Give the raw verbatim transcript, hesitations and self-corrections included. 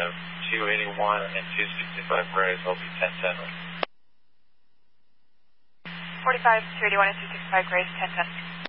two eighty-one and two sixty-five Grays, I'll be ten ten. forty-five, two eighty-one and two sixty-five Grays, ten ten.